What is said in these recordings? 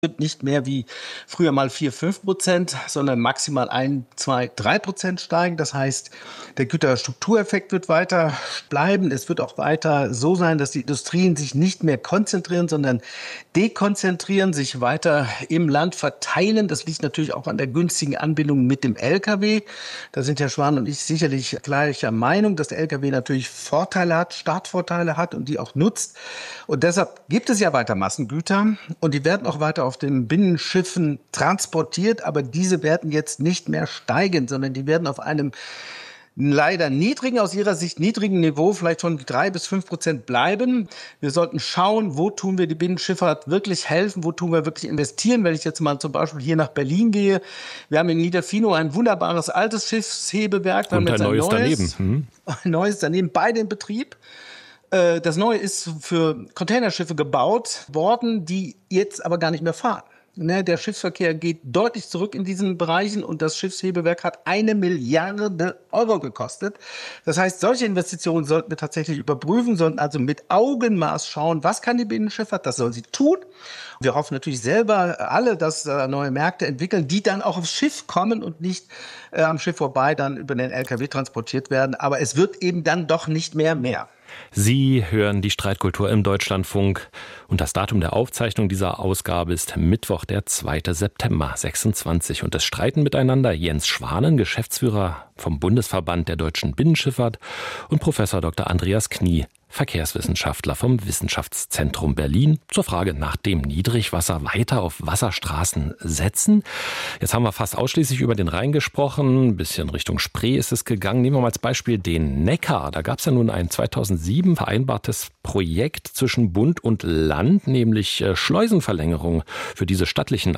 wird nicht mehr wie früher mal 4-5%, sondern maximal 1-2-3% steigen. Das heißt, der Güterstruktureffekt wird weiter bleiben. Es wird auch weiter so sein, dass die Industrien sich nicht mehr konzentrieren, sondern dekonzentrieren, sich weiter im Land verteilen. Das liegt natürlich auch an der günstigen Anbindung mit dem Lkw. Da sind Herr Schwan und ich sicherlich gleicher Meinung, dass der Lkw natürlich Vorteile hat, Startvorteile hat und die auch nutzt. Und deshalb gibt es ja weiter Massengüter und die werden auch weiter auf den Binnenschiffen transportiert, aber diese werden jetzt nicht mehr steigen, sondern die werden auf einem leider niedrigen, aus Ihrer Sicht niedrigen Niveau, vielleicht von 3-5% bleiben. Wir sollten schauen, wo tun wir die Binnenschifffahrt wirklich helfen, wo tun wir wirklich investieren. Wenn ich jetzt mal zum Beispiel hier nach Berlin gehe, wir haben in Niederfinow ein wunderbares altes Schiffshebewerk. Und ein neues daneben. Ein neues daneben, beide in Betrieb. Das Neue ist für Containerschiffe gebaut worden, die jetzt aber gar nicht mehr fahren. Der Schiffsverkehr geht deutlich zurück in diesen Bereichen und das Schiffshebewerk hat 1 Milliarde Euro gekostet. Das heißt, solche Investitionen sollten wir tatsächlich überprüfen, sollten also mit Augenmaß schauen, was kann die Binnenschifffahrt, das soll sie tun. Wir hoffen natürlich selber alle, dass neue Märkte entwickeln, die dann auch aufs Schiff kommen und nicht am Schiff vorbei dann über den LKW transportiert werden. Aber es wird eben dann doch nicht mehr. Sie hören die Streitkultur im Deutschlandfunk und das Datum der Aufzeichnung dieser Ausgabe ist Mittwoch, der 2. September 26. Und es streiten miteinander Jens Schwanen, Geschäftsführer vom Bundesverband der deutschen Binnenschifffahrt und Professor Dr. Andreas Knie, Verkehrswissenschaftler vom Wissenschaftszentrum Berlin, zur Frage nach dem Niedrigwasser weiter auf Wasserstraßen setzen. Jetzt haben wir fast ausschließlich über den Rhein gesprochen, ein bisschen Richtung Spree ist es gegangen. Nehmen wir mal als Beispiel den Neckar. Da gab es ja nun ein 2007 vereinbartes Projekt zwischen Bund und Land, nämlich Schleusenverlängerung für diese stattlichen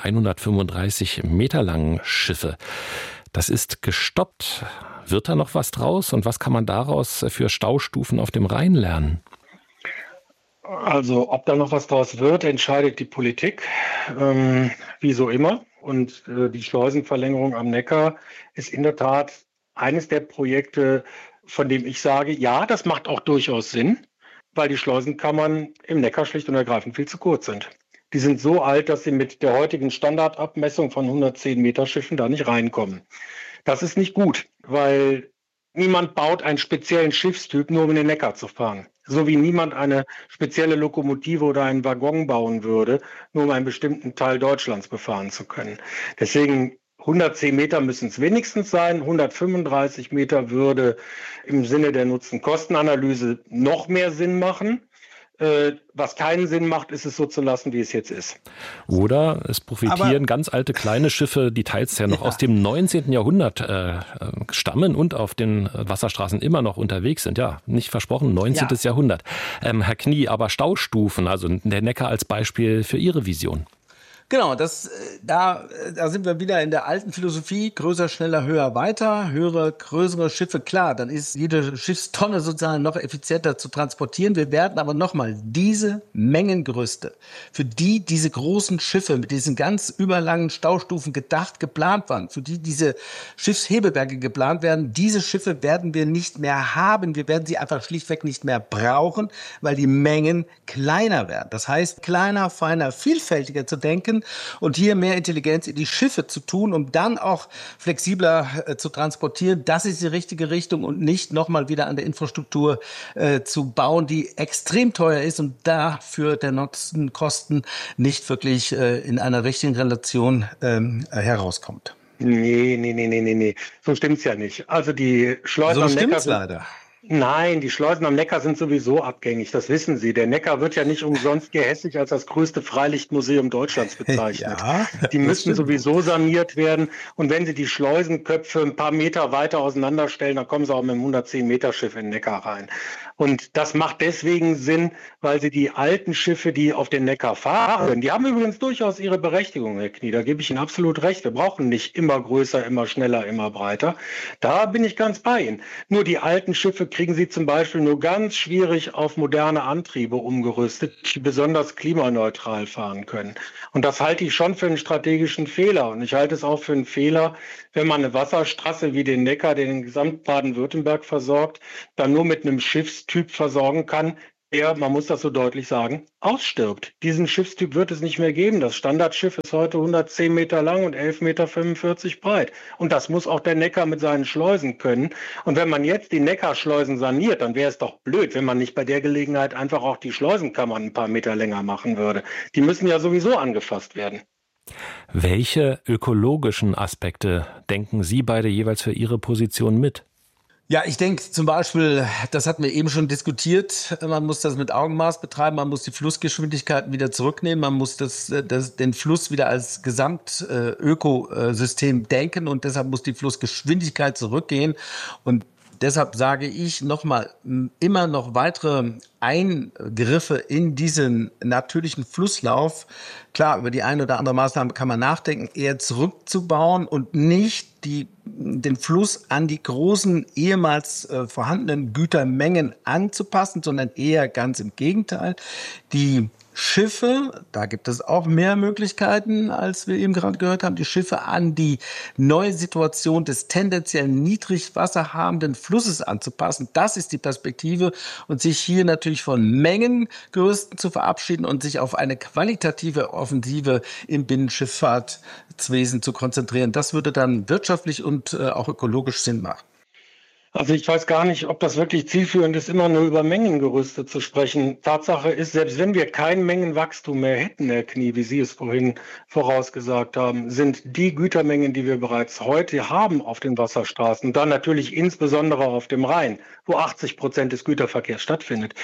135 Meter langen Schiffe. Das ist gestoppt. Wird da noch was draus und was kann man daraus für Staustufen auf dem Rhein lernen? Also ob da noch was draus wird, entscheidet die Politik, wie so immer. Und die Schleusenverlängerung am Neckar ist in der Tat eines der Projekte, von dem ich sage, ja, das macht auch durchaus Sinn, weil die Schleusenkammern im Neckar schlicht und ergreifend viel zu kurz sind. Die sind so alt, dass sie mit der heutigen Standardabmessung von 110 Meter Schiffen da nicht reinkommen. Das ist nicht gut, weil niemand baut einen speziellen Schiffstyp, nur um in den Neckar zu fahren. So wie niemand eine spezielle Lokomotive oder einen Waggon bauen würde, nur um einen bestimmten Teil Deutschlands befahren zu können. Deswegen 110 Meter müssen es wenigstens sein. 135 Meter würde im Sinne der Nutzen-Kosten-Analyse noch mehr Sinn machen. Was keinen Sinn macht, ist es so zu lassen, wie es jetzt ist. Oder es profitieren ganz alte kleine Schiffe, die teils ja noch aus dem 19. Jahrhundert stammen und auf den Wasserstraßen immer noch unterwegs sind. Ja, nicht versprochen, 19. Jahrhundert. Herr Knie, aber Staustufen, also der Neckar als Beispiel für Ihre Vision. Genau, da sind wir wieder in der alten Philosophie, größer, schneller, höher, weiter, höhere, größere Schiffe, klar, dann ist jede Schiffstonne sozusagen noch effizienter zu transportieren. Wir werden aber nochmal diese Mengengerüste, für die diese großen Schiffe mit diesen ganz überlangen Staustufen geplant waren, für die diese Schiffshebewerke geplant werden, diese Schiffe werden wir nicht mehr haben. Wir werden sie einfach schlichtweg nicht mehr brauchen, weil die Mengen kleiner werden. Das heißt, kleiner, feiner, vielfältiger zu denken, und hier mehr Intelligenz in die Schiffe zu tun, um dann auch flexibler zu transportieren. Das ist die richtige Richtung und nicht nochmal wieder an der Infrastruktur zu bauen, die extrem teuer ist und dafür der Nutzen-Kosten nicht wirklich in einer richtigen Relation herauskommt. Nee. So stimmt's ja nicht. Also die Schleusen am Neckar sind leider. Nein, die Schleusen am Neckar sind sowieso abgängig, das wissen Sie. Der Neckar wird ja nicht umsonst gehässig als das größte Freilichtmuseum Deutschlands bezeichnet. Ja, die müssen sowieso saniert werden. Und wenn Sie die Schleusenköpfe ein paar Meter weiter auseinanderstellen, dann kommen Sie auch mit einem 110-Meter-Schiff in den Neckar rein. Und das macht deswegen Sinn, weil Sie die alten Schiffe, die auf den Neckar fahren, die haben übrigens durchaus ihre Berechtigung, Herr Knie. Da gebe ich Ihnen absolut recht. Wir brauchen nicht immer größer, immer schneller, immer breiter. Da bin ich ganz bei Ihnen. Nur die alten Schiffe kriegen Sie zum Beispiel nur ganz schwierig auf moderne Antriebe umgerüstet, die besonders klimaneutral fahren können. Und das halte ich schon für einen strategischen Fehler. Und ich halte es auch für einen Fehler, wenn man eine Wasserstraße wie den Neckar, den gesamt Baden-Württemberg versorgt, dann nur mit einem Schiffstyp versorgen kann, der, man muss das so deutlich sagen, ausstirbt. Diesen Schiffstyp wird es nicht mehr geben. Das Standardschiff ist heute 110 Meter lang und 11,45 Meter breit. Und das muss auch der Neckar mit seinen Schleusen können. Und wenn man jetzt die Neckarschleusen saniert, dann wäre es doch blöd, wenn man nicht bei der Gelegenheit einfach auch die Schleusenkammern ein paar Meter länger machen würde. Die müssen ja sowieso angefasst werden. Welche ökologischen Aspekte denken Sie beide jeweils für Ihre Position mit? Ja, ich denke zum Beispiel, das hatten wir eben schon diskutiert, man muss das mit Augenmaß betreiben, man muss die Flussgeschwindigkeiten wieder zurücknehmen, man muss den Fluss wieder als Gesamtökosystem denken und deshalb muss die Flussgeschwindigkeit zurückgehen. Und deshalb sage ich nochmal, immer noch weitere Eingriffe in diesen natürlichen Flusslauf. Klar, über die eine oder andere Maßnahme kann man nachdenken, eher zurückzubauen und nicht den Fluss an die großen, ehemals vorhandenen Gütermengen anzupassen, sondern eher ganz im Gegenteil. Die Schiffe, da gibt es auch mehr Möglichkeiten, als wir eben gerade gehört haben, die Schiffe an die neue Situation des tendenziell niedrigwasser habenden Flusses anzupassen. Das ist die Perspektive und sich hier natürlich von Mengengerüsten zu verabschieden und sich auf eine qualitative Offensive im Binnenschifffahrtswesen zu konzentrieren. Das würde dann wirtschaftlich und auch ökologisch Sinn machen. Also ich weiß gar nicht, ob das wirklich zielführend ist, immer nur über Mengengerüste zu sprechen. Tatsache ist, selbst wenn wir kein Mengenwachstum mehr hätten, Herr Knie, wie Sie es vorhin vorausgesagt haben, sind die Gütermengen, die wir bereits heute haben auf den Wasserstraßen, dann natürlich insbesondere auf dem Rhein, wo 80% des Güterverkehrs stattfindet,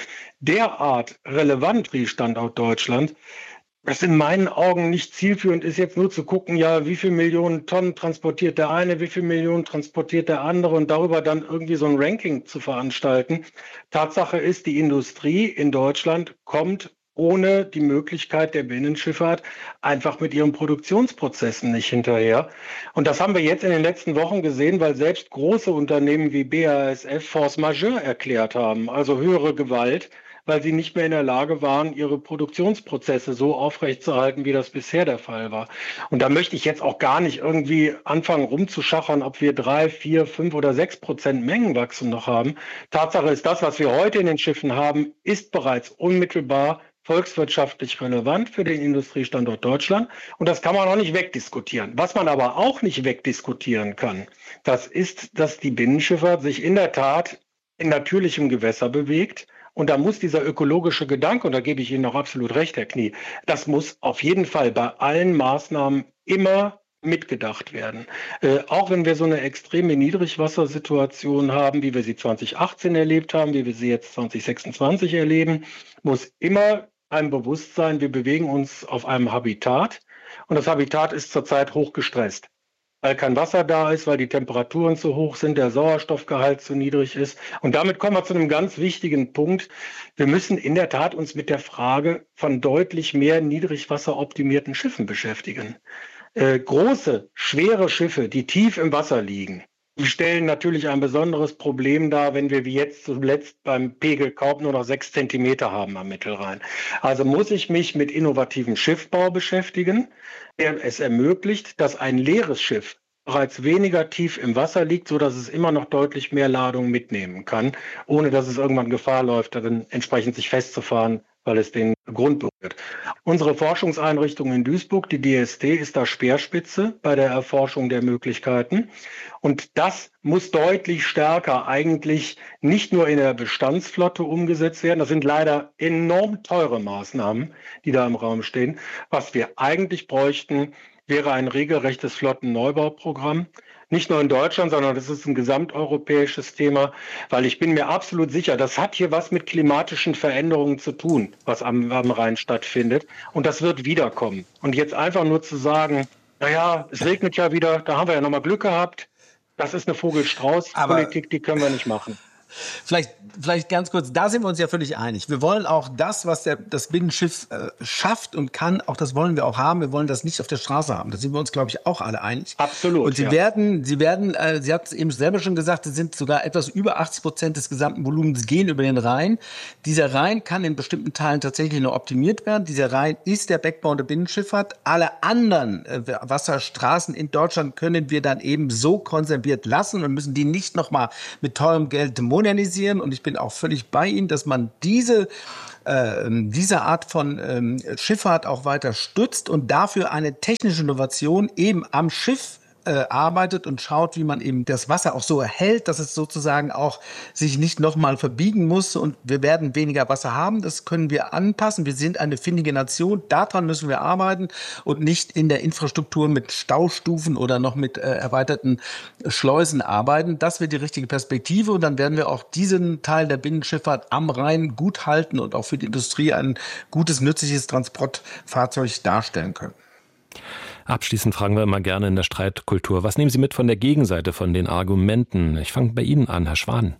derart relevant für die Standort Deutschland, was in meinen Augen nicht zielführend ist, jetzt nur zu gucken, ja, wie viel Millionen Tonnen transportiert der eine, wie viel Millionen transportiert der andere und darüber dann irgendwie so ein Ranking zu veranstalten. Tatsache ist, die Industrie in Deutschland kommt ohne die Möglichkeit der Binnenschifffahrt einfach mit ihren Produktionsprozessen nicht hinterher. Und das haben wir jetzt in den letzten Wochen gesehen, weil selbst große Unternehmen wie BASF Force Majeure erklärt haben, also höhere Gewalt, weil sie nicht mehr in der Lage waren, ihre Produktionsprozesse so aufrechtzuerhalten, wie das bisher der Fall war. Und da möchte ich jetzt auch gar nicht irgendwie anfangen rumzuschachern, ob wir 3, 4, 5 oder 6% Mengenwachstum noch haben. Tatsache ist, das, was wir heute in den Schiffen haben, ist bereits unmittelbar volkswirtschaftlich relevant für den Industriestandort Deutschland. Und das kann man auch nicht wegdiskutieren. Was man aber auch nicht wegdiskutieren kann, das ist, dass die Binnenschifffahrt sich in der Tat in natürlichem Gewässer bewegt. Und da muss dieser ökologische Gedanke, und da gebe ich Ihnen auch absolut recht, Herr Knie, das muss auf jeden Fall bei allen Maßnahmen immer mitgedacht werden. Auch wenn wir so eine extreme Niedrigwassersituation haben, wie wir sie 2018 erlebt haben, wie wir sie jetzt 2026 erleben, muss immer ein Bewusstsein, wir bewegen uns auf einem Habitat und das Habitat ist zurzeit hoch gestresst, weil kein Wasser da ist, weil die Temperaturen zu hoch sind, der Sauerstoffgehalt zu niedrig ist. Und damit kommen wir zu einem ganz wichtigen Punkt. Wir müssen in der Tat uns mit der Frage von deutlich mehr niedrigwasseroptimierten Schiffen beschäftigen. Große, schwere Schiffe, die tief im Wasser liegen, die stellen natürlich ein besonderes Problem dar, wenn wir wie jetzt zuletzt beim Pegel Kaub nur noch 6 Zentimeter haben am Mittelrhein. Also muss ich mich mit innovativem Schiffbau beschäftigen, der es ermöglicht, dass ein leeres Schiff bereits weniger tief im Wasser liegt, sodass es immer noch deutlich mehr Ladung mitnehmen kann, ohne dass es irgendwann Gefahr läuft, dann entsprechend sich festzufahren, weil es den Grund berührt. Unsere Forschungseinrichtung in Duisburg, die DST, ist da Speerspitze bei der Erforschung der Möglichkeiten. Und das muss deutlich stärker eigentlich nicht nur in der Bestandsflotte umgesetzt werden. Das sind leider enorm teure Maßnahmen, die da im Raum stehen. Was wir eigentlich bräuchten, wäre ein regelrechtes Flottennneubauprogramm. Nicht nur in Deutschland, sondern das ist ein gesamteuropäisches Thema, weil ich bin mir absolut sicher, das hat hier was mit klimatischen Veränderungen zu tun, was am Rhein stattfindet. Und das wird wiederkommen. Und jetzt einfach nur zu sagen, naja, es regnet ja wieder, da haben wir ja nochmal Glück gehabt. Das ist eine Vogel-Strauß-Politik, die können wir nicht machen. Vielleicht ganz kurz, da sind wir uns ja völlig einig. Wir wollen auch das, was das Binnenschiff schafft und kann, auch das wollen wir auch haben. Wir wollen das nicht auf der Straße haben. Da sind wir uns, glaube ich, auch alle einig. Absolut. Und Sie hat es eben selber schon gesagt, es sind sogar etwas über 80% des gesamten Volumens gehen über den Rhein. Dieser Rhein kann in bestimmten Teilen tatsächlich noch optimiert werden. Dieser Rhein ist der Backbone der Binnenschifffahrt. Alle anderen Wasserstraßen in Deutschland können wir dann eben so konserviert lassen und müssen die nicht nochmal mit teurem Geld modernisieren. Und ich bin auch völlig bei Ihnen, dass man diese Art von Schifffahrt auch weiter stützt und dafür eine technische Innovation eben am Schiff arbeitet und schaut, wie man eben das Wasser auch so erhält, dass es sozusagen auch sich nicht nochmal verbiegen muss und wir werden weniger Wasser haben. Das können wir anpassen. Wir sind eine findige Nation. Daran müssen wir arbeiten und nicht in der Infrastruktur mit Staustufen oder noch mit erweiterten Schleusen arbeiten. Das wird die richtige Perspektive und dann werden wir auch diesen Teil der Binnenschifffahrt am Rhein gut halten und auch für die Industrie ein gutes, nützliches Transportfahrzeug darstellen können. Abschließend fragen wir immer gerne in der Streitkultur, was nehmen Sie mit von der Gegenseite, von den Argumenten? Ich fange bei Ihnen an, Herr Schwan.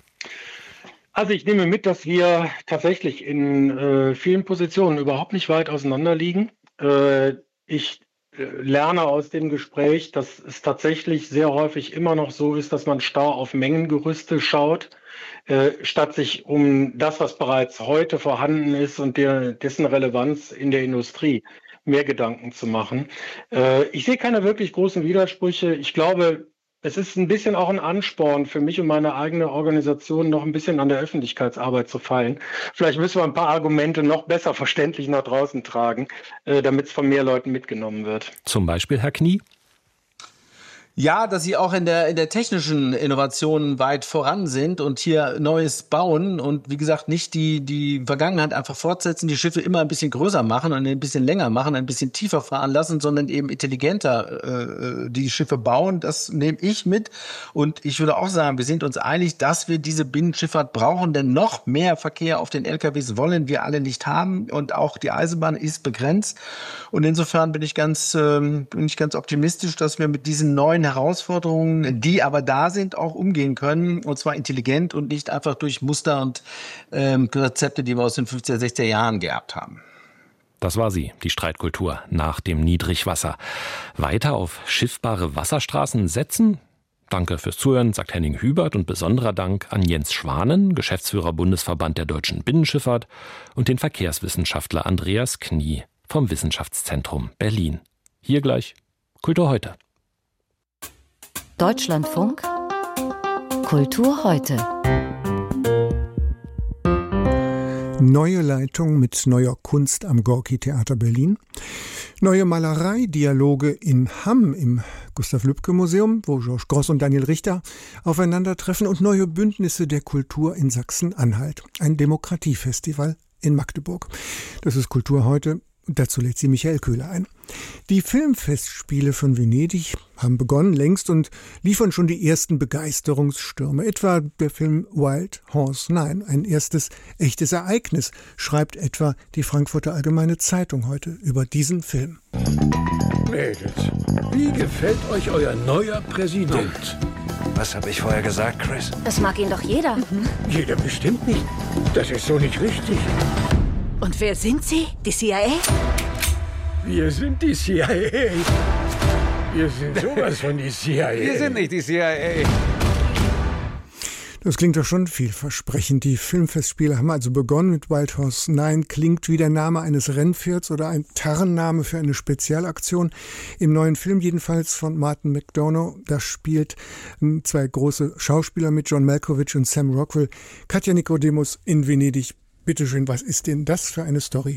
Also ich nehme mit, dass wir tatsächlich in vielen Positionen überhaupt nicht weit auseinander liegen. Ich lerne aus dem Gespräch, dass es tatsächlich sehr häufig immer noch so ist, dass man starr auf Mengengerüste schaut, statt sich um das, was bereits heute vorhanden ist und dessen Relevanz in der Industrie mehr Gedanken zu machen. Ich sehe keine wirklich großen Widersprüche. Ich glaube, es ist ein bisschen auch ein Ansporn für mich und meine eigene Organisation, noch ein bisschen an der Öffentlichkeitsarbeit zu feilen. Vielleicht müssen wir ein paar Argumente noch besser verständlich nach draußen tragen, damit es von mehr Leuten mitgenommen wird. Zum Beispiel Herr Knie? Ja, dass sie auch in der technischen Innovation weit voran sind und hier Neues bauen und wie gesagt nicht die Vergangenheit einfach fortsetzen, die Schiffe immer ein bisschen größer machen und ein bisschen länger machen, ein bisschen tiefer fahren lassen, sondern eben intelligenter die Schiffe bauen. Das nehme ich mit und ich würde auch sagen, wir sind uns einig, dass wir diese Binnenschifffahrt brauchen, denn noch mehr Verkehr auf den LKWs wollen wir alle nicht haben und auch die Eisenbahn ist begrenzt und insofern bin ich ganz optimistisch, dass wir mit diesen neuen Herausforderungen, die aber da sind, auch umgehen können. Und zwar intelligent und nicht einfach durch Muster und Rezepte, die wir aus den 50er, 60er Jahren geerbt haben. Das war sie, die Streitkultur nach dem Niedrigwasser. Weiter auf schiffbare Wasserstraßen setzen? Danke fürs Zuhören, sagt Henning Hubert und besonderer Dank an Jens Schwanen, Geschäftsführer Bundesverband der deutschen Binnenschifffahrt und den Verkehrswissenschaftler Andreas Knie vom Wissenschaftszentrum Berlin. Hier gleich Kultur heute. Deutschlandfunk Kultur heute. Neue Leitung mit neuer Kunst am Gorki-Theater Berlin. Neue Malerei-Dialoge in Hamm im Gustav-Lübcke-Museum, wo Georges Gross und Daniel Richter aufeinandertreffen und neue Bündnisse der Kultur in Sachsen-Anhalt. Ein Demokratiefestival in Magdeburg. Das ist Kultur heute. Und dazu lädt sie Michael Köhler ein. Die Filmfestspiele von Venedig haben begonnen längst und liefern schon die ersten Begeisterungsstürme. Etwa der Film Wild Horse 9, ein erstes echtes Ereignis, schreibt etwa die Frankfurter Allgemeine Zeitung heute über diesen Film. Mädels, wie gefällt euch euer neuer Präsident? Was habe ich vorher gesagt, Chris? Das mag ihn doch jeder. Jeder bestimmt nicht. Das ist so nicht richtig. Und wer sind Sie? Die CIA? Wir sind die CIA. Wir sind sowas von die CIA. Wir sind nicht die CIA. Das klingt doch schon vielversprechend. Die Filmfestspiele haben also begonnen mit Wild Horse 9. Klingt wie der Name eines Rennpferds oder ein Tarnname für eine Spezialaktion. Im neuen Film jedenfalls von Martin McDonough. Da spielt zwei große Schauspieler mit, John Malkovich und Sam Rockwell. Katja Nicodemus in Venedig. Bitte schön, was ist denn das für eine Story?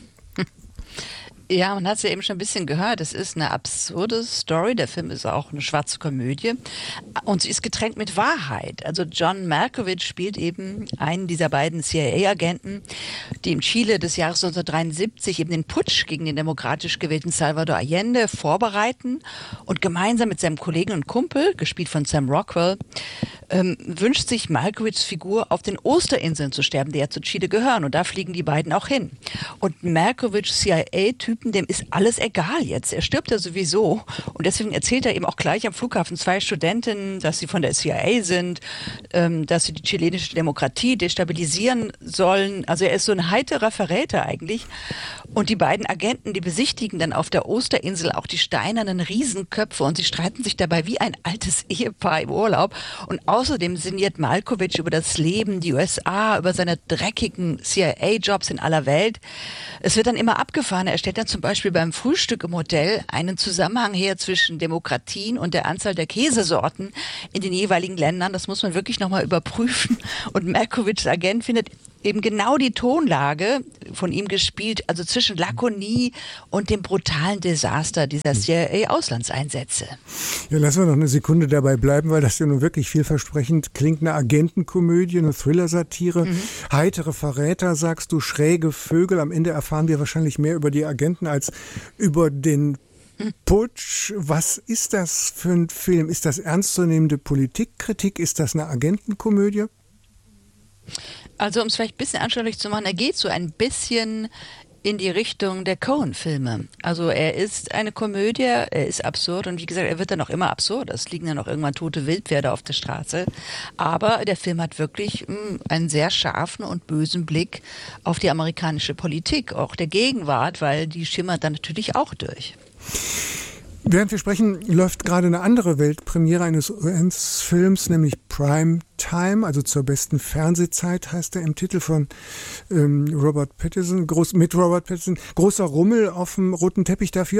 Ja, man hat es ja eben schon ein bisschen gehört. Es ist eine absurde Story. Der Film ist auch eine schwarze Komödie. Und sie ist getränkt mit Wahrheit. Also John Malkovich spielt eben einen dieser beiden CIA-Agenten, die im Chile des Jahres 1973 eben den Putsch gegen den demokratisch gewählten Salvador Allende vorbereiten. Und gemeinsam mit seinem Kollegen und Kumpel, gespielt von Sam Rockwell, wünscht sich Malkovichs Figur, auf den Osterinseln zu sterben, die ja zu Chile gehören. Und da fliegen die beiden auch hin. Und Malkovichs CIA-Typ, dem ist alles egal jetzt. Er stirbt ja sowieso. Und deswegen erzählt er eben auch gleich am Flughafen zwei Studentinnen, dass sie von der CIA sind, dass sie die chilenische Demokratie destabilisieren sollen. Also er ist so ein heiterer Verräter eigentlich. Und die beiden Agenten, die besichtigen dann auf der Osterinsel auch die steinernen Riesenköpfe und sie streiten sich dabei wie ein altes Ehepaar im Urlaub. Und außerdem sinniert Malkovich über das Leben, die USA, über seine dreckigen CIA-Jobs in aller Welt. Es wird dann immer abgefahren. Er stellt dann zum Beispiel beim Frühstück im Hotel einen Zusammenhang her zwischen Demokratien und der Anzahl der Käsesorten in den jeweiligen Ländern. Das muss man wirklich nochmal überprüfen. Und Malkovichs Agent findet eben genau die Tonlage von ihm gespielt, also zwischen Lakonie und dem brutalen Desaster dieser CIA-Auslandseinsätze. Ja, lassen wir noch eine Sekunde dabei bleiben, weil das ja nun wirklich vielversprechend klingt. Eine Agentenkomödie, eine Thriller-Satire, heitere Verräter, sagst du, schräge Vögel. Am Ende erfahren wir wahrscheinlich mehr über die Agenten als über den Putsch. Was ist das für ein Film? Ist das ernstzunehmende Politikkritik? Ist das eine Agentenkomödie? Also um es vielleicht ein bisschen anschaulich zu machen, er geht so ein bisschen in die Richtung der Coen-Filme. Also er ist eine Komödie, er ist absurd und wie gesagt, er wird dann auch immer absurd. Es liegen dann auch irgendwann tote Wildpferde auf der Straße. Aber der Film hat wirklich einen sehr scharfen und bösen Blick auf die amerikanische Politik, auch der Gegenwart, weil die schimmert dann natürlich auch durch. Während wir sprechen, läuft gerade eine andere Weltpremiere eines US-Films, nämlich Prime Time, also zur besten Fernsehzeit, heißt er im Titel von Robert Pattinson, mit Robert Pattinson. Großer Rummel auf dem roten Teppich dafür?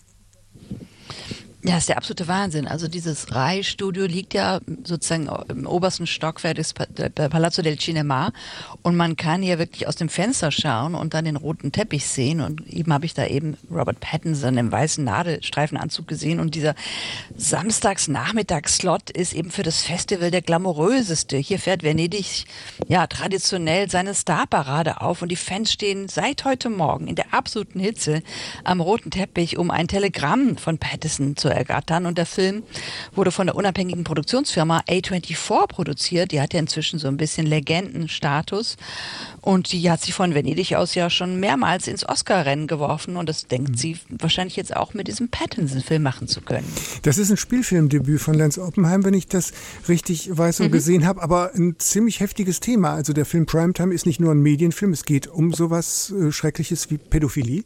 Ja, ist der absolute Wahnsinn. Also dieses Rai-Studio liegt ja sozusagen im obersten Stockwerk des Palazzo del Cinema und man kann hier wirklich aus dem Fenster schauen und dann den roten Teppich sehen und eben habe ich da eben Robert Pattinson im weißen Nadelstreifenanzug gesehen und dieser Samstagsnachmittagsslot ist eben für das Festival der glamouröseste. Hier fährt Venedig ja traditionell seine Starparade auf und die Fans stehen seit heute Morgen in der absoluten Hitze am roten Teppich, um ein Telegramm von Pattinson zu ergattern. Und der Film wurde von der unabhängigen Produktionsfirma A24 produziert. Die hat ja inzwischen so ein bisschen Legendenstatus. Und die hat sich von Venedig aus ja schon mehrmals ins Oscar-Rennen geworfen. Und das denkt sie wahrscheinlich jetzt auch mit diesem Pattinson-Film machen zu können. Das ist ein Spielfilmdebüt von Lance Oppenheim, wenn ich das richtig weiß und gesehen habe. Aber ein ziemlich heftiges Thema. Also der Film Primetime ist nicht nur ein Medienfilm. Es geht um sowas Schreckliches wie Pädophilie.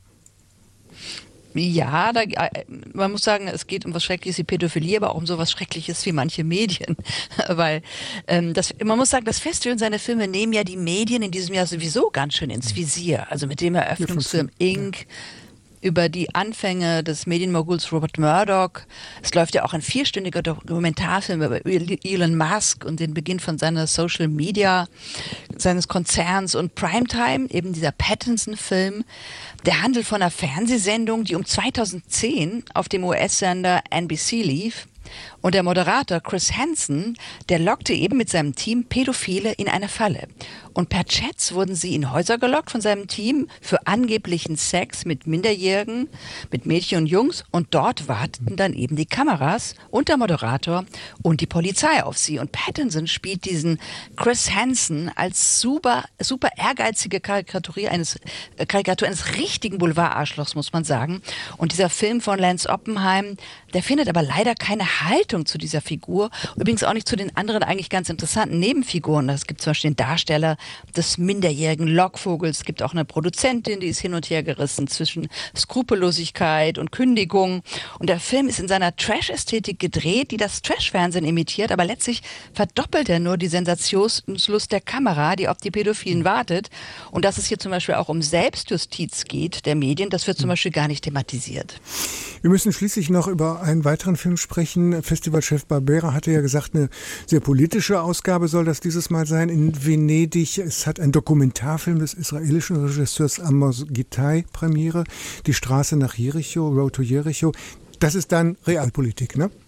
Ja, man muss sagen, es geht um was Schreckliches wie Pädophilie, aber auch um sowas Schreckliches wie manche Medien. Weil man muss sagen, das Festival und seine Filme nehmen ja die Medien in diesem Jahr sowieso ganz schön ins Visier. Also mit dem Eröffnungsfilm Inc., über die Anfänge des Medienmoguls Rupert Murdoch. Es läuft ja auch ein 4-stündiger Dokumentarfilm über Elon Musk und den Beginn von seiner Social Media, seines Konzerns und Primetime, eben dieser Pattinson-Film. Der handelt von einer Fernsehsendung, die um 2010 auf dem US-Sender NBC lief. Und der Moderator Chris Hansen, der lockte eben mit seinem Team Pädophile in eine Falle. Und per Chats wurden sie in Häuser gelockt von seinem Team für angeblichen Sex mit Minderjährigen, mit Mädchen und Jungs. Und dort warteten dann eben die Kameras und der Moderator und die Polizei auf sie. Und Pattinson spielt diesen Chris Hansen als super ehrgeizige Karikatur eines richtigen Boulevard-Arschlochs, muss man sagen. Und dieser Film von Lance Oppenheim, der findet aber leider keine Haltung zu dieser Figur. Übrigens auch nicht zu den anderen eigentlich ganz interessanten Nebenfiguren. Es gibt zum Beispiel den Darsteller des minderjährigen Lockvogels. Es gibt auch eine Produzentin, die ist hin und her gerissen zwischen Skrupellosigkeit und Kündigung. Und der Film ist in seiner Trash-Ästhetik gedreht, die das Trash-Fernsehen imitiert. Aber letztlich verdoppelt er nur die Sensationslust der Kamera, die auf die Pädophilen wartet. Und dass es hier zum Beispiel auch um Selbstjustiz geht der Medien, das wird zum Beispiel gar nicht thematisiert. Wir müssen schließlich noch über einen weiteren Film sprechen. Festivalchef Barbera hatte ja gesagt, eine sehr politische Ausgabe soll das dieses Mal sein in Venedig. Es hat ein Dokumentarfilm des israelischen Regisseurs Amos Gitai Premiere, Die Straße nach Jericho, Road to Jericho. Das ist dann Realpolitik, ne?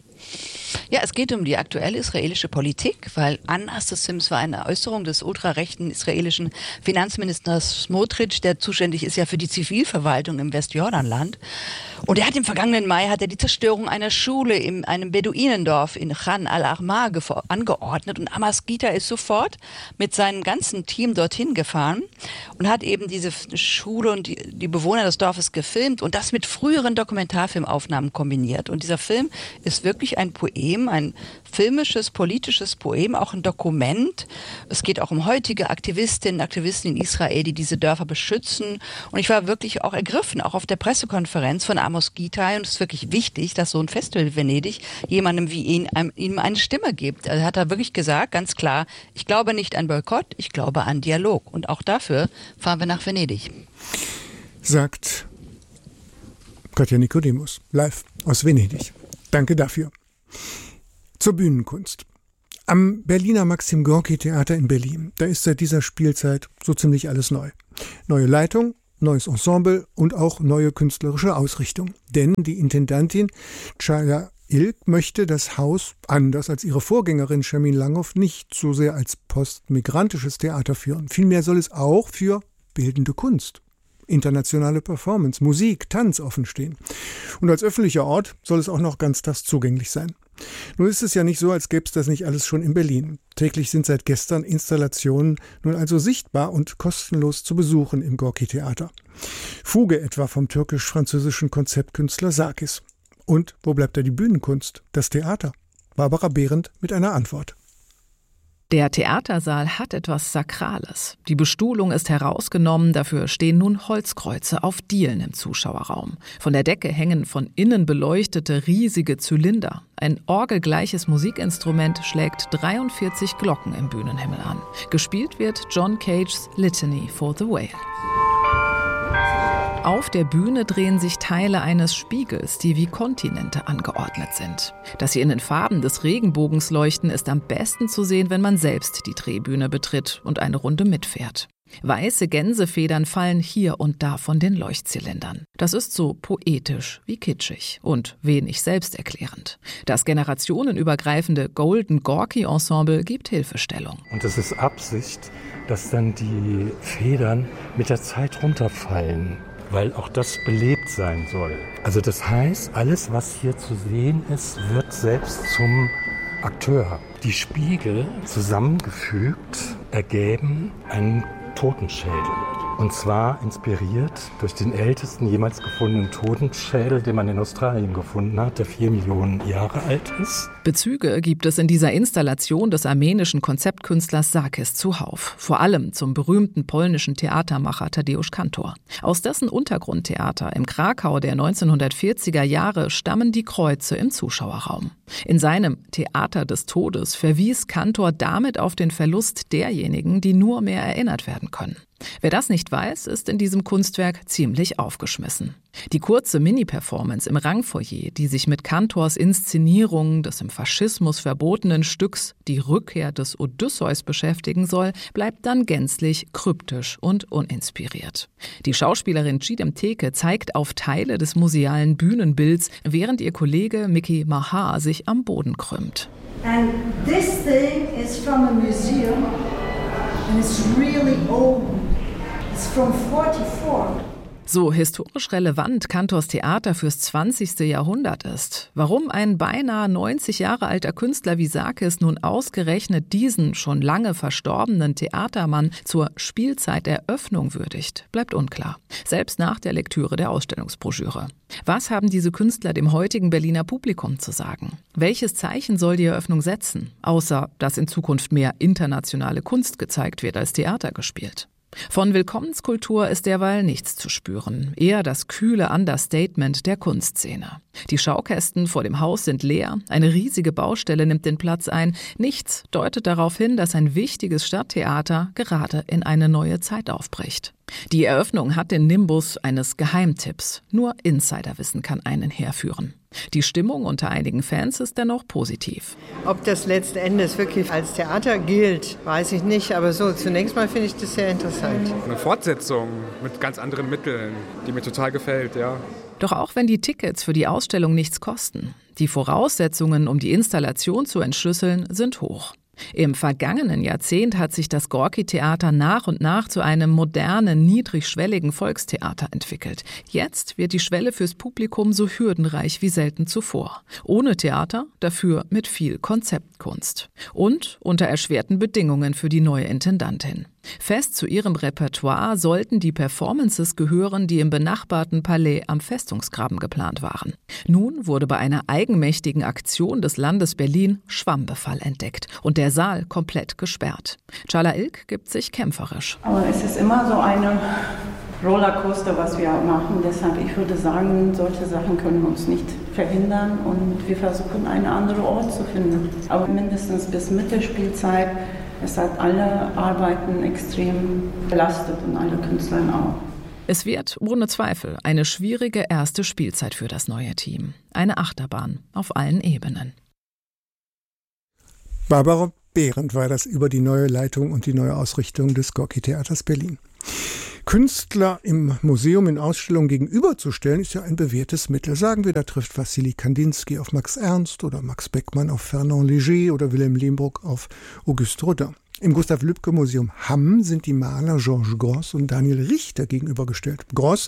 Ja, es geht um die aktuelle israelische Politik, weil Anlass des Films war eine Äußerung des ultrarechten israelischen Finanzministers Smotrich, der zuständig ist ja für die Zivilverwaltung im Westjordanland. Und er hat im vergangenen Mai die Zerstörung einer Schule in einem Beduinendorf in Khan al-Ahmar angeordnet. Und Amos Gitai ist sofort mit seinem ganzen Team dorthin gefahren und hat eben diese Schule und die Bewohner des Dorfes gefilmt und das mit früheren Dokumentarfilmaufnahmen kombiniert. Und dieser Film ist wirklich ein Poem, ein filmisches, politisches Poem, auch ein Dokument. Es geht auch um heutige Aktivistinnen und Aktivisten in Israel, die diese Dörfer beschützen. Und ich war wirklich auch ergriffen, auch auf der Pressekonferenz von Amos Gitay und es ist wirklich wichtig, dass so ein Festival wie Venedig jemandem wie ihm eine Stimme gibt. Also hat er wirklich gesagt, ganz klar, ich glaube nicht an Boykott, ich glaube an Dialog. Und auch dafür fahren wir nach Venedig. Sagt Katja Nicodemus, live aus Venedig. Danke dafür. Zur Bühnenkunst. Am Berliner Maxim Gorki Theater in Berlin, da ist seit dieser Spielzeit so ziemlich alles neu. Neue Leitung, neues Ensemble und auch neue künstlerische Ausrichtung. Denn die Intendantin Chala Ilk möchte das Haus, anders als ihre Vorgängerin Shermin Langhoff, nicht so sehr als postmigrantisches Theater führen. Vielmehr soll es auch für bildende Kunst, internationale Performance, Musik, Tanz offenstehen. Und als öffentlicher Ort soll es auch noch ganztags zugänglich sein. Nun ist es ja nicht so, als gäbe es das nicht alles schon in Berlin. Täglich sind seit gestern Installationen nun also sichtbar und kostenlos zu besuchen im Gorki-Theater. Fuge etwa vom türkisch-französischen Konzeptkünstler Sarkis. Und wo bleibt da die Bühnenkunst, das Theater? Barbara Behrendt mit einer Antwort. Der Theatersaal hat etwas Sakrales. Die Bestuhlung ist herausgenommen, dafür stehen nun Holzkreuze auf Dielen im Zuschauerraum. Von der Decke hängen von innen beleuchtete riesige Zylinder. Ein orgelgleiches Musikinstrument schlägt 43 Glocken im Bühnenhimmel an. Gespielt wird John Cages Litany for the Whale. Auf der Bühne drehen sich Teile eines Spiegels, die wie Kontinente angeordnet sind. Dass sie in den Farben des Regenbogens leuchten, ist am besten zu sehen, wenn man selbst die Drehbühne betritt und eine Runde mitfährt. Weiße Gänsefedern fallen hier und da von den Leuchtzylindern. Das ist so poetisch wie kitschig und wenig selbsterklärend. Das generationenübergreifende Golden Gorki Ensemble gibt Hilfestellung. Und es ist Absicht, dass dann die Federn mit der Zeit runterfallen, weil auch das belebt sein soll. Also das heißt, alles, was hier zu sehen ist, wird selbst zum Akteur. Die Spiegel zusammengefügt ergeben einen Totenschädel. Und zwar inspiriert durch den ältesten jemals gefundenen Totenschädel, den man in Australien gefunden hat, der 4 Millionen Jahre alt ist. Bezüge gibt es in dieser Installation des armenischen Konzeptkünstlers Sarkis zuhauf. Vor allem zum berühmten polnischen Theatermacher Tadeusz Kantor. Aus dessen Untergrundtheater im Krakau der 1940er Jahre stammen die Kreuze im Zuschauerraum. In seinem Theater des Todes verwies Kantor damit auf den Verlust derjenigen, die nur mehr erinnert werden können. Wer das nicht weiß, ist in diesem Kunstwerk ziemlich aufgeschmissen. Die kurze Mini-Performance im Rangfoyer, die sich mit Kantors Inszenierung des im Faschismus verbotenen Stücks Die Rückkehr des Odysseus beschäftigen soll, bleibt dann gänzlich kryptisch und uninspiriert. Die Schauspielerin Cidem Teke zeigt auf Teile des musealen Bühnenbilds, während ihr Kollege Miki Mahar sich am Boden krümmt. And this thing is from a museum and it's really old. It's from 44. So historisch relevant Kantors Theater fürs 20. Jahrhundert ist. Warum ein beinahe 90 Jahre alter Künstler wie Sarkis nun ausgerechnet diesen schon lange verstorbenen Theatermann zur Spielzeiteröffnung würdigt, bleibt unklar. Selbst nach der Lektüre der Ausstellungsbroschüre. Was haben diese Künstler dem heutigen Berliner Publikum zu sagen? Welches Zeichen soll die Eröffnung setzen? Außer, dass in Zukunft mehr internationale Kunst gezeigt wird als Theater gespielt. Von Willkommenskultur ist derweil nichts zu spüren, eher das kühle Understatement der Kunstszene. Die Schaukästen vor dem Haus sind leer, eine riesige Baustelle nimmt den Platz ein. Nichts deutet darauf hin, dass ein wichtiges Stadttheater gerade in eine neue Zeit aufbricht. Die Eröffnung hat den Nimbus eines Geheimtipps. Nur Insiderwissen kann einen herführen. Die Stimmung unter einigen Fans ist dennoch positiv. Ob das letzten Endes wirklich als Theater gilt, weiß ich nicht. Aber so, zunächst mal finde ich das sehr interessant. Eine Fortsetzung mit ganz anderen Mitteln, die mir total gefällt, ja. Doch auch wenn die Tickets für die Ausstellung nichts kosten, die Voraussetzungen, um die Installation zu entschlüsseln, sind hoch. Im vergangenen Jahrzehnt hat sich das Gorki-Theater nach und nach zu einem modernen, niedrigschwelligen Volkstheater entwickelt. Jetzt wird die Schwelle fürs Publikum so hürdenreich wie selten zuvor. Ohne Theater, dafür mit viel Konzeptkunst. Und unter erschwerten Bedingungen für die neue Intendantin. Fest zu ihrem Repertoire sollten die Performances gehören, die im benachbarten Palais am Festungsgraben geplant waren. Nun wurde bei einer eigenmächtigen Aktion des Landes Berlin Schwammbefall entdeckt und der Saal komplett gesperrt. Chala Ilk gibt sich kämpferisch. Aber es ist immer so eine Rollercoaster, was wir machen. Deshalb, ich würde sagen, solche Sachen können uns nicht verhindern und wir versuchen, einen anderen Ort zu finden. Aber mindestens bis Mittelspielzeit, es hat alle Arbeiten extrem belastet und alle Künstler auch. Es wird ohne Zweifel eine schwierige erste Spielzeit für das neue Team. Eine Achterbahn auf allen Ebenen. Barbara Behrendt war das über die neue Leitung und die neue Ausrichtung des Gorki-Theaters Berlin. Künstler im Museum in Ausstellungen gegenüberzustellen, ist ja ein bewährtes Mittel. Sagen wir, da trifft Wassili Kandinsky auf Max Ernst oder Max Beckmann auf Fernand Léger oder Wilhelm Lehmbruck auf Auguste Rodin. Im Gustav-Lübcke-Museum Hamm sind die Maler Georges Grosz und Daniel Richter gegenübergestellt. Grosz,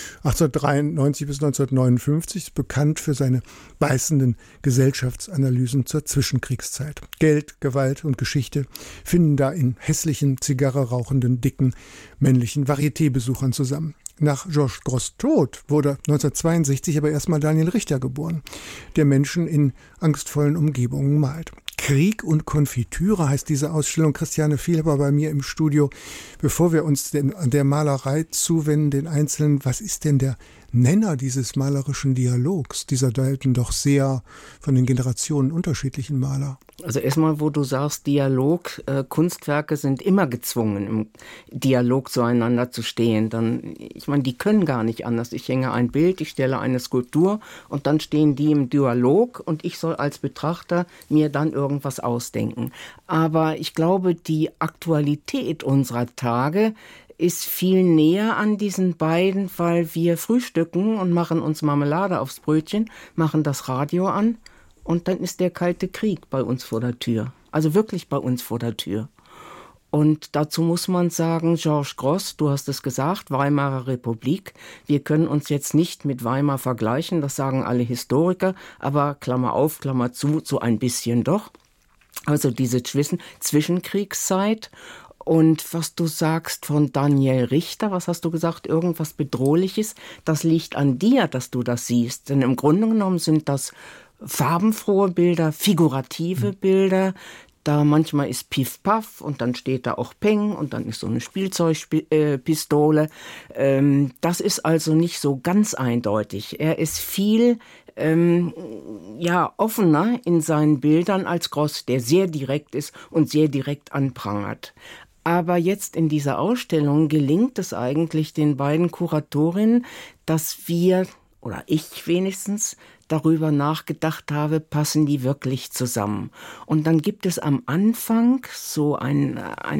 1893 bis 1959, ist bekannt für seine beißenden Gesellschaftsanalysen zur Zwischenkriegszeit. Geld, Gewalt und Geschichte finden da in hässlichen, Zigarre rauchenden, dicken, männlichen Varieté-Besuchern zusammen. Nach Georges Grosz' Tod wurde 1962 aber erstmal Daniel Richter geboren, der Menschen in angstvollen Umgebungen malt. Krieg und Konfitüre heißt diese Ausstellung. Christiane Viel war bei mir im Studio. Bevor wir uns der Malerei zuwenden, den Einzelnen, was ist denn der Nenner dieses malerischen Dialogs, dieser doch sehr von den Generationen unterschiedlichen Maler? Also erstmal, wo du sagst Dialog, Kunstwerke sind immer gezwungen, im Dialog zueinander zu stehen. Ich meine, die können gar nicht anders. Ich hänge ein Bild, ich stelle eine Skulptur und dann stehen die im Dialog und ich soll als Betrachter mir dann irgendwas ausdenken. Aber ich glaube, die Aktualität unserer Tage ist viel näher an diesen beiden, weil wir frühstücken und machen uns Marmelade aufs Brötchen, machen das Radio an und dann ist der Kalte Krieg bei uns vor der Tür. Also wirklich bei uns vor der Tür. Und dazu muss man sagen, Georges Grosz, du hast es gesagt, Weimarer Republik. Wir können uns jetzt nicht mit Weimar vergleichen, das sagen alle Historiker, aber Klammer auf, Klammer zu, so ein bisschen doch. Also diese Zwischenkriegszeit. Und was du sagst von Daniel Richter, was hast du gesagt, irgendwas Bedrohliches, das liegt an dir, dass du das siehst. Denn im Grunde genommen sind das farbenfrohe Bilder, figurative Bilder. Da manchmal ist Piff Paff und dann steht da auch Peng und dann ist so eine Spielzeugpistole. Das ist also nicht so ganz eindeutig. Er ist viel offener in seinen Bildern als Grosz, der sehr direkt ist und sehr direkt anprangert. Aber jetzt in dieser Ausstellung gelingt es eigentlich den beiden Kuratorinnen, dass wir, oder ich wenigstens, darüber nachgedacht habe, passen die wirklich zusammen. Und dann gibt es am Anfang so ein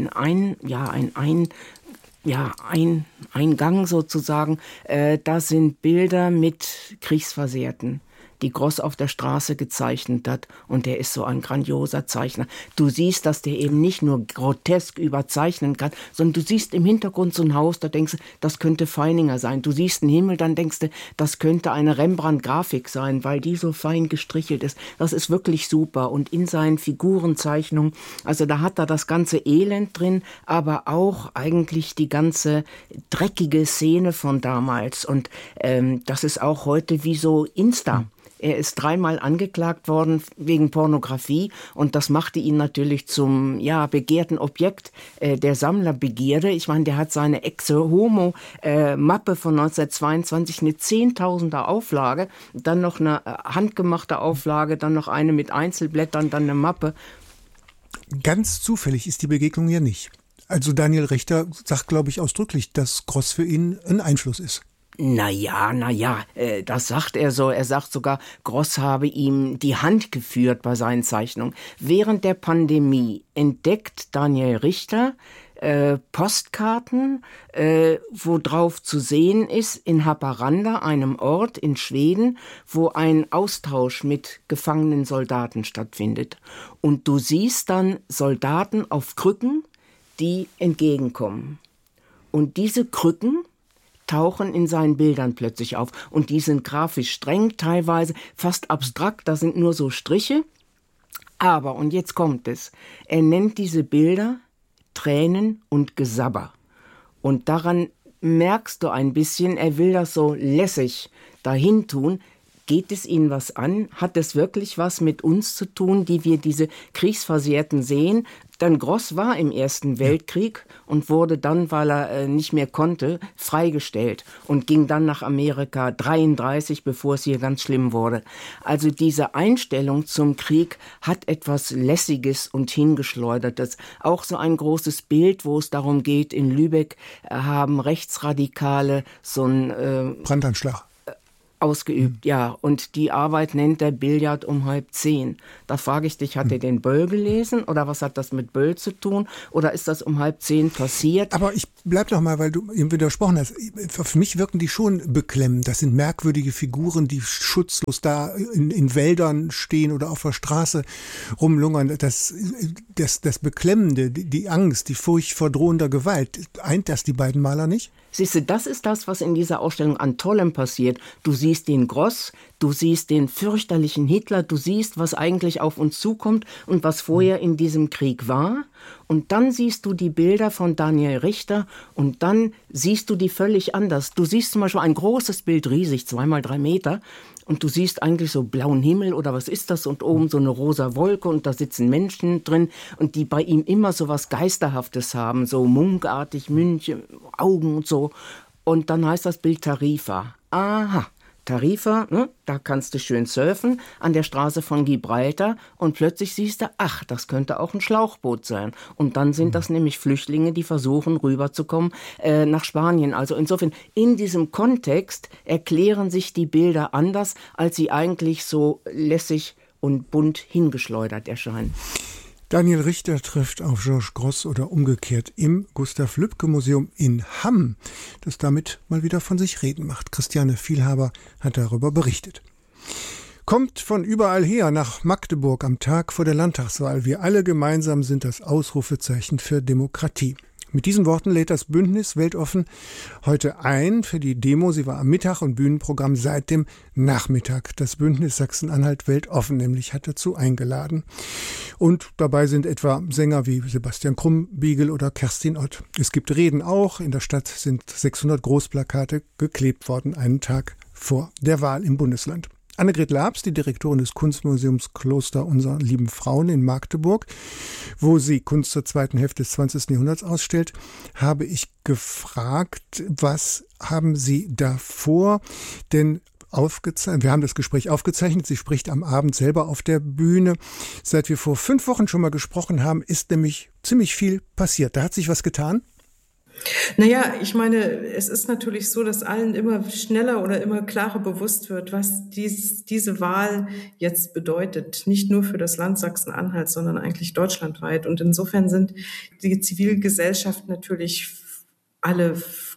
Eingang sozusagen. Da sind Bilder mit Kriegsversehrten, die Grosz auf der Straße gezeichnet hat. Und der ist so ein grandioser Zeichner. Du siehst, dass der eben nicht nur grotesk überzeichnen kann, sondern du siehst im Hintergrund so ein Haus, da denkst du, das könnte Feininger sein. Du siehst einen Himmel, dann denkst du, das könnte eine Rembrandt-Grafik sein, weil die so fein gestrichelt ist. Das ist wirklich super. Und in seinen Figurenzeichnungen, also da hat er das ganze Elend drin, aber auch eigentlich die ganze dreckige Szene von damals. Und das ist auch heute wie so Insta. Er ist 3-mal angeklagt worden wegen Pornografie und das machte ihn natürlich zum begehrten Objekt der Sammlerbegierde. Ich meine, der hat seine Exe-Homo-Mappe von 1922, eine 10.000er Auflage, dann noch eine handgemachte Auflage, dann noch eine mit Einzelblättern, dann eine Mappe. Ganz zufällig ist die Begegnung ja nicht. Also Daniel Richter sagt, glaube ich, ausdrücklich, dass Grosz für ihn ein Einfluss ist. Naja, das sagt er so. Er sagt sogar, Grosz habe ihm die Hand geführt bei seinen Zeichnungen. Während der Pandemie entdeckt Daniel Richter Postkarten, wo drauf zu sehen ist, in Haparanda, einem Ort in Schweden, wo ein Austausch mit gefangenen Soldaten stattfindet. Und du siehst dann Soldaten auf Krücken, die entgegenkommen. Und diese Krücken tauchen in seinen Bildern plötzlich auf. Und die sind grafisch streng, teilweise fast abstrakt, da sind nur so Striche. Aber, und jetzt kommt es, er nennt diese Bilder Tränen und Gesabber. Und daran merkst du ein bisschen, er will das so lässig dahin tun. Geht es Ihnen was an? Hat es wirklich was mit uns zu tun, die wir diese Kriegsversehrten sehen? Denn Gross war im Ersten Weltkrieg und wurde dann, weil er nicht mehr konnte, freigestellt und ging dann nach Amerika 1933, bevor es hier ganz schlimm wurde. Also diese Einstellung zum Krieg hat etwas Lässiges und Hingeschleudertes. Auch so ein großes Bild, wo es darum geht, in Lübeck haben Rechtsradikale so ein Brandanschlag ausgeübt, ja. Und die Arbeit nennt der Billard um 9:30. Da frage ich dich, hat er den Böll gelesen oder was hat das mit Böll zu tun? Oder ist das um 9:30 passiert? Aber ich bleib noch mal, weil du eben widersprochen hast. Für mich wirken die schon beklemmend. Das sind merkwürdige Figuren, die schutzlos da in Wäldern stehen oder auf der Straße rumlungern. Das Beklemmende, die Angst, die Furcht vor drohender Gewalt, eint das die beiden Maler nicht? Siehst du, das ist das, was in dieser Ausstellung an Tollem passiert. Du siehst den Gross, du siehst den fürchterlichen Hitler, du siehst, was eigentlich auf uns zukommt und was vorher in diesem Krieg war. Und dann siehst du die Bilder von Daniel Richter und dann siehst du die völlig anders. Du siehst zum Beispiel ein großes Bild, riesig, 2x3 Meter. Und du siehst eigentlich so blauen Himmel oder was ist das? Und oben so eine rosa Wolke und da sitzen Menschen drin und die bei ihm immer so was Geisterhaftes haben, so munkartig, München, Augen und so. Und dann heißt das Bild Tarifa. Aha, Tarifa, ne? Da kannst du schön surfen an der Straße von Gibraltar und plötzlich siehst du, ach, das könnte auch ein Schlauchboot sein. Und dann sind das nämlich Flüchtlinge, die versuchen rüberzukommen nach Spanien. Also insofern, in diesem Kontext erklären sich die Bilder anders, als sie eigentlich so lässig und bunt hingeschleudert erscheinen. Daniel Richter trifft auf Georges Gross oder umgekehrt im Gustav-Lübcke-Museum in Hamm, das damit mal wieder von sich reden macht. Christiane Vielhaber hat darüber berichtet. Kommt von überall her nach Magdeburg am Tag vor der Landtagswahl. Wir alle gemeinsam sind das Ausrufezeichen für Demokratie. Mit diesen Worten lädt das Bündnis Weltoffen heute ein für die Demo. Sie war am Mittag und Bühnenprogramm seit dem Nachmittag. Das Bündnis Sachsen-Anhalt Weltoffen nämlich hat dazu eingeladen. Und dabei sind etwa Sänger wie Sebastian Krumbiegel oder Kerstin Ott. Es gibt Reden auch. In der Stadt sind 600 Großplakate geklebt worden, einen Tag vor der Wahl im Bundesland. Annegret Labs, die Direktorin des Kunstmuseums Kloster unserer lieben Frauen in Magdeburg, wo sie Kunst zur zweiten Hälfte des 20. Jahrhunderts ausstellt, habe ich gefragt, was haben Sie da vor? Denn wir haben das Gespräch aufgezeichnet, sie spricht am Abend selber auf der Bühne. Seit wir vor 5 Wochen schon mal gesprochen haben, ist nämlich ziemlich viel passiert. Da hat sich was getan? Naja, ich meine, es ist natürlich so, dass allen immer schneller oder immer klarer bewusst wird, was diese Wahl jetzt bedeutet. Nicht nur für das Land Sachsen-Anhalt, sondern eigentlich deutschlandweit. Und insofern sind die Zivilgesellschaft natürlich alle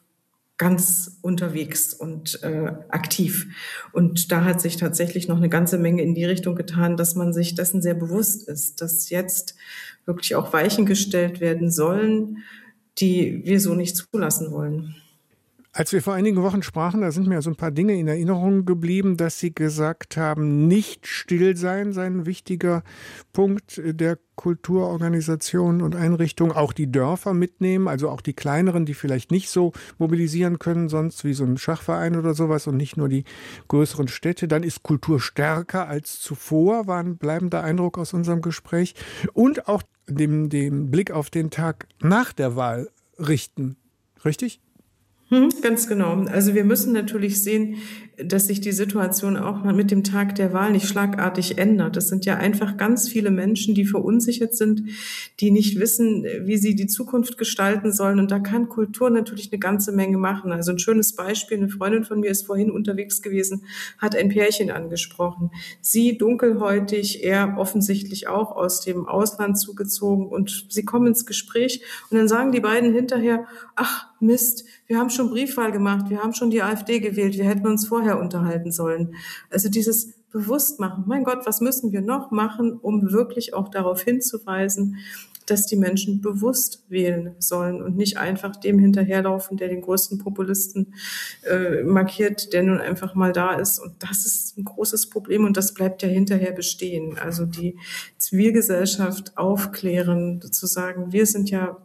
ganz unterwegs und aktiv. Und da hat sich tatsächlich noch eine ganze Menge in die Richtung getan, dass man sich dessen sehr bewusst ist, dass jetzt wirklich auch Weichen gestellt werden sollen, die wir so nicht zulassen wollen. Als wir vor einigen Wochen sprachen, da sind mir so ein paar Dinge in Erinnerung geblieben, dass Sie gesagt haben, nicht still sein sei ein wichtiger Punkt der Kulturorganisationen und Einrichtungen, auch die Dörfer mitnehmen, also auch die kleineren, die vielleicht nicht so mobilisieren können, sonst wie so ein Schachverein oder sowas und nicht nur die größeren Städte. Dann ist Kultur stärker als zuvor, war ein bleibender Eindruck aus unserem Gespräch. Und auch den Blick auf den Tag nach der Wahl richten. Richtig? Ganz genau. Also wir müssen natürlich sehen, dass sich die Situation auch mit dem Tag der Wahl nicht schlagartig ändert. Es sind ja einfach ganz viele Menschen, die verunsichert sind, die nicht wissen, wie sie die Zukunft gestalten sollen. Und da kann Kultur natürlich eine ganze Menge machen. Also ein schönes Beispiel, eine Freundin von mir ist vorhin unterwegs gewesen, hat ein Pärchen angesprochen. Sie dunkelhäutig, er offensichtlich auch aus dem Ausland zugezogen. Und sie kommen ins Gespräch und dann sagen die beiden hinterher, ach Mist, wir haben schon Briefwahl gemacht, wir haben schon die AfD gewählt, wir hätten uns vorher unterhalten sollen. Also dieses Bewusstmachen, mein Gott, was müssen wir noch machen, um wirklich auch darauf hinzuweisen, dass die Menschen bewusst wählen sollen und nicht einfach dem hinterherlaufen, der den größten Populisten markiert, der nun einfach mal da ist. Und das ist ein großes Problem und das bleibt ja hinterher bestehen. Also die Zivilgesellschaft aufklären, zu sagen, wir sind ja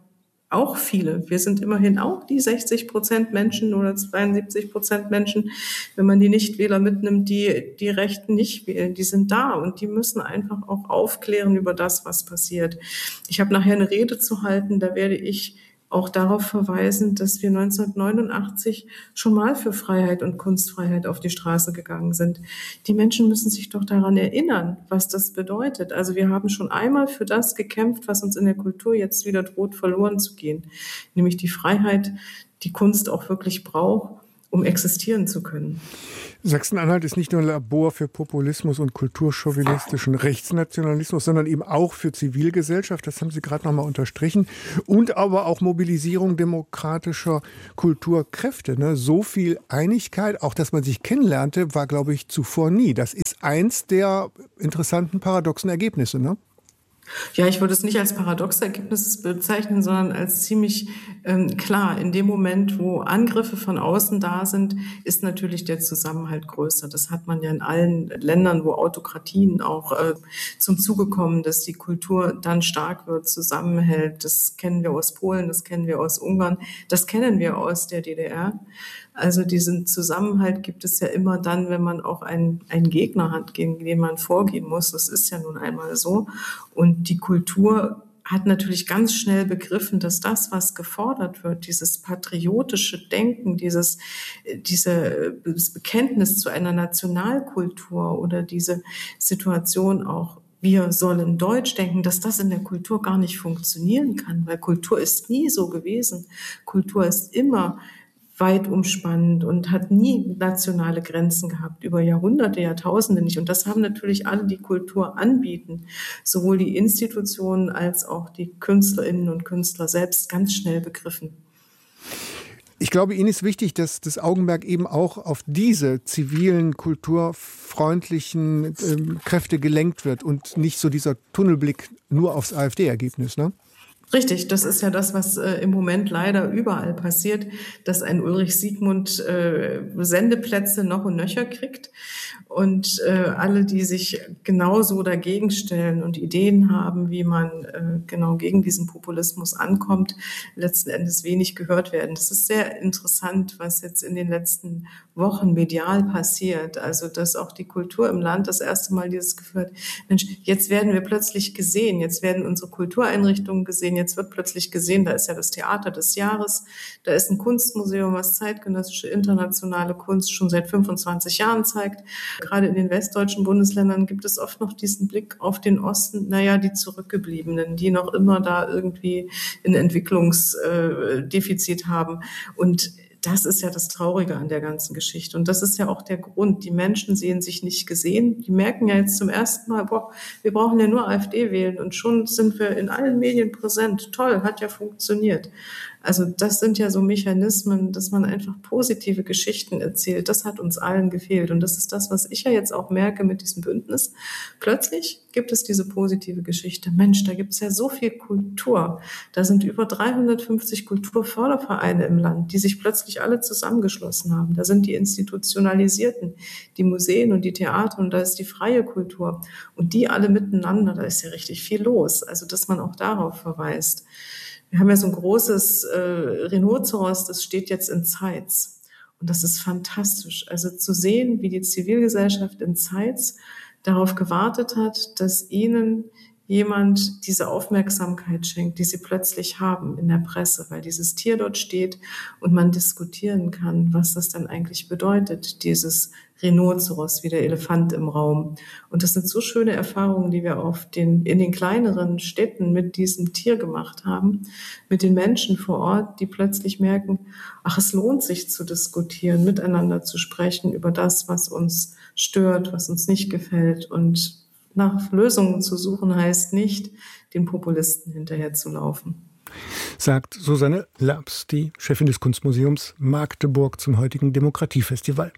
auch viele. Wir sind immerhin auch die 60% Menschen oder 72% Menschen, wenn man die Nichtwähler mitnimmt, die Rechten nicht wählen. Die sind da und die müssen einfach auch aufklären über das, was passiert. Ich habe nachher eine Rede zu halten, da werde ich auch darauf verweisen, dass wir 1989 schon mal für Freiheit und Kunstfreiheit auf die Straße gegangen sind. Die Menschen müssen sich doch daran erinnern, was das bedeutet. Also wir haben schon einmal für das gekämpft, was uns in der Kultur jetzt wieder droht, verloren zu gehen. Nämlich die Freiheit, die Kunst auch wirklich braucht, um existieren zu können. Sachsen-Anhalt ist nicht nur ein Labor für Populismus und kulturchauvinistischen Rechtsnationalismus, sondern eben auch für Zivilgesellschaft, das haben Sie gerade noch mal unterstrichen, und aber auch Mobilisierung demokratischer Kulturkräfte. Ne? So viel Einigkeit, auch dass man sich kennenlernte, war, glaube ich, zuvor nie. Das ist eins der interessanten paradoxen Ergebnisse, ne? Ja, ich würde es nicht als Paradoxergebnis bezeichnen, sondern als ziemlich klar. In dem Moment, wo Angriffe von außen da sind, ist natürlich der Zusammenhalt größer. Das hat man ja in allen Ländern, wo Autokratien auch zum Zuge kommen, dass die Kultur dann stark wird, zusammenhält. Das kennen wir aus Polen, das kennen wir aus Ungarn, das kennen wir aus der DDR. Also diesen Zusammenhalt gibt es ja immer dann, wenn man auch einen Gegner hat, gegen den man vorgehen muss. Das ist ja nun einmal so. Und die Kultur hat natürlich ganz schnell begriffen, dass das, was gefordert wird, dieses patriotische Denken, dieses Bekenntnis zu einer Nationalkultur oder diese Situation auch, wir sollen Deutsch denken, dass das in der Kultur gar nicht funktionieren kann, weil Kultur ist nie so gewesen. Kultur ist immer weit umspannend und hat nie nationale Grenzen gehabt, über Jahrhunderte, Jahrtausende nicht. Und das haben natürlich alle, die Kultur anbieten, sowohl die Institutionen als auch die Künstlerinnen und Künstler selbst ganz schnell begriffen. Ich glaube, Ihnen ist wichtig, dass das Augenmerk eben auch auf diese zivilen, kulturfreundlichen Kräfte gelenkt wird und nicht so dieser Tunnelblick nur aufs AfD-Ergebnis, ne? Richtig, das ist ja das, was im Moment leider überall passiert, dass ein Ulrich Siegmund Sendeplätze noch und nöcher kriegt und alle, die sich genauso dagegen stellen und Ideen haben, wie man genau gegen diesen Populismus ankommt, letzten Endes wenig gehört werden. Das ist sehr interessant, was jetzt in den letzten Wochen medial passiert. Also, dass auch die Kultur im Land das erste Mal dieses Gefühl hat, Mensch, jetzt werden wir plötzlich gesehen, jetzt werden unsere Kultureinrichtungen gesehen, jetzt wird plötzlich gesehen, da ist ja das Theater des Jahres, da ist ein Kunstmuseum, was zeitgenössische internationale Kunst schon seit 25 Jahren zeigt. Gerade in den westdeutschen Bundesländern gibt es oft noch diesen Blick auf den Osten, naja, die Zurückgebliebenen, die noch immer da irgendwie ein Entwicklungsdefizit haben. Und das ist ja das Traurige an der ganzen Geschichte. Und das ist ja auch der Grund. Die Menschen sehen sich nicht gesehen. Die merken ja jetzt zum ersten Mal, boah, wir brauchen ja nur AfD wählen. Und schon sind wir in allen Medien präsent. Toll, hat ja funktioniert. Also das sind ja so Mechanismen, dass man einfach positive Geschichten erzählt. Das hat uns allen gefehlt. Und das ist das, was ich ja jetzt auch merke mit diesem Bündnis. Plötzlich gibt es diese positive Geschichte. Mensch, da gibt es ja so viel Kultur. Da sind über 350 Kulturfördervereine im Land, die sich plötzlich alle zusammengeschlossen haben. Da sind die Institutionalisierten, die Museen und die Theater und da ist die freie Kultur. Und die alle miteinander, da ist ja richtig viel los. Also dass man auch darauf verweist. Wir haben ja so ein großes Rhinoceros, das steht jetzt in Zeitz. Und das ist fantastisch. Also zu sehen, wie die Zivilgesellschaft in Zeitz darauf gewartet hat, dass ihnen jemand diese Aufmerksamkeit schenkt, die sie plötzlich haben in der Presse, weil dieses Tier dort steht und man diskutieren kann, was das dann eigentlich bedeutet, dieses Rhinoceros wie der Elefant im Raum. Und das sind so schöne Erfahrungen, die wir in den kleineren Städten mit diesem Tier gemacht haben, mit den Menschen vor Ort, die plötzlich merken, ach, es lohnt sich zu diskutieren, miteinander zu sprechen über das, was uns stört, was uns nicht gefällt. Und nach Lösungen zu suchen heißt nicht, den Populisten hinterherzulaufen. Sagt Susanne Labs, die Chefin des Kunstmuseums Magdeburg zum heutigen Demokratiefestival.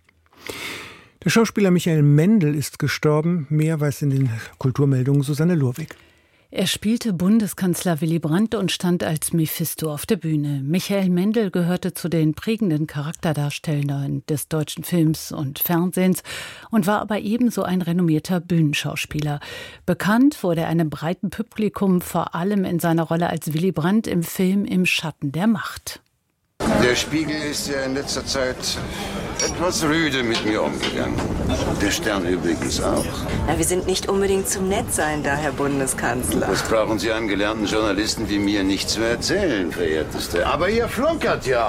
Der Schauspieler Michael Mendel ist gestorben. Mehr weiß in den Kulturmeldungen Susanne Lurwig. Er spielte Bundeskanzler Willy Brandt und stand als Mephisto auf der Bühne. Michael Mendl gehörte zu den prägenden Charakterdarstellern des deutschen Films und Fernsehens und war aber ebenso ein renommierter Bühnenschauspieler. Bekannt wurde er einem breiten Publikum vor allem in seiner Rolle als Willy Brandt im Film Im Schatten der Macht. Der Spiegel ist ja in letzter Zeit etwas rüde mit mir umgegangen. Der Stern übrigens auch. Na, wir sind nicht unbedingt zum Nettsein da, Herr Bundeskanzler. Das brauchen Sie einem gelernten Journalisten wie mir nicht zu erzählen, verehrteste. Aber ihr flunkert ja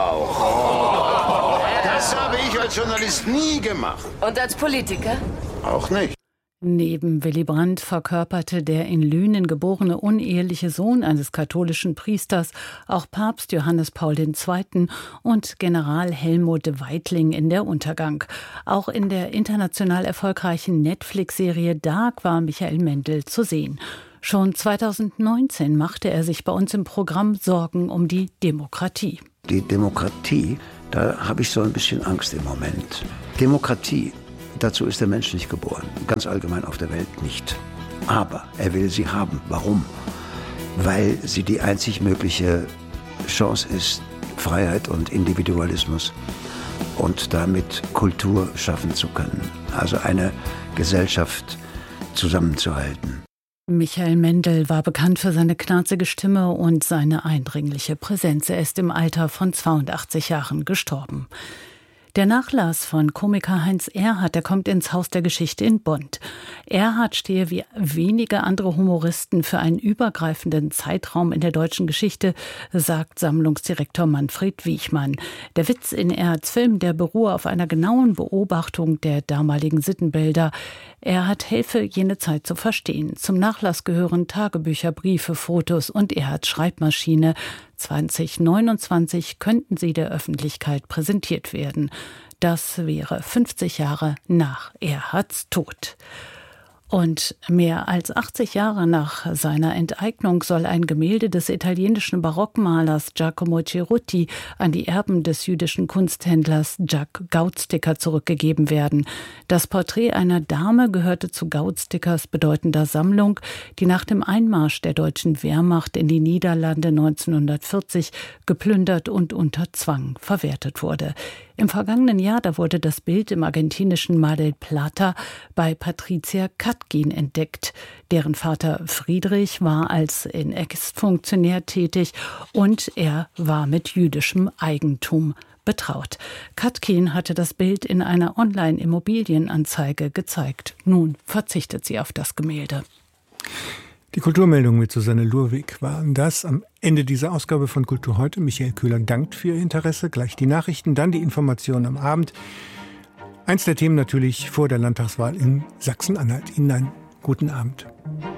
auch. Das habe ich als Journalist nie gemacht. Und als Politiker? Auch nicht. Neben Willy Brandt verkörperte der in Lünen geborene uneheliche Sohn eines katholischen Priesters auch Papst Johannes Paul II. Und General Helmut Weitling in Der Untergang. Auch in der international erfolgreichen Netflix-Serie Dark war Michael Mendl zu sehen. Schon 2019 machte er sich bei uns im Programm Sorgen um die Demokratie. Die Demokratie, da habe ich so ein bisschen Angst im Moment. Demokratie. Dazu ist der Mensch nicht geboren, ganz allgemein auf der Welt nicht. Aber er will sie haben. Warum? Weil sie die einzig mögliche Chance ist, Freiheit und Individualismus und damit Kultur schaffen zu können. Also eine Gesellschaft zusammenzuhalten. Michael Mendl war bekannt für seine knarzige Stimme und seine eindringliche Präsenz. Er ist im Alter von 82 Jahren gestorben. Der Nachlass von Komiker Heinz Erhardt, der kommt ins Haus der Geschichte in Bonn. Erhardt stehe wie wenige andere Humoristen für einen übergreifenden Zeitraum in der deutschen Geschichte, sagt Sammlungsdirektor Manfred Wiechmann. Der Witz in Erhardts Film, der beruhe auf einer genauen Beobachtung der damaligen Sittenbilder. Erhardt helfe, jene Zeit zu verstehen. Zum Nachlass gehören Tagebücher, Briefe, Fotos und Erhardts Schreibmaschine. 2029 könnten sie der Öffentlichkeit präsentiert werden. Das wäre 50 Jahre nach Erhardts Tod. Und mehr als 80 Jahre nach seiner Enteignung soll ein Gemälde des italienischen Barockmalers Giacomo Cerutti an die Erben des jüdischen Kunsthändlers Jack Gautsticker zurückgegeben werden. Das Porträt einer Dame gehörte zu Gautstickers bedeutender Sammlung, die nach dem Einmarsch der deutschen Wehrmacht in die Niederlande 1940 geplündert und unter Zwang verwertet wurde. Im vergangenen Jahr, da wurde das Bild im argentinischen Mar del Plata bei Patricia Katkin entdeckt. Deren Vater Friedrich war als Ex-Funktionär tätig und er war mit jüdischem Eigentum betraut. Katkin hatte das Bild in einer Online-Immobilienanzeige gezeigt. Nun verzichtet sie auf das Gemälde. Die Kulturmeldung mit Susanne Lurwig waren das am Ende dieser Ausgabe von Kultur heute. Michael Köhler dankt für Ihr Interesse. Gleich die Nachrichten, dann die Informationen am Abend. Eins der Themen natürlich vor der Landtagswahl in Sachsen-Anhalt. Ihnen einen guten Abend.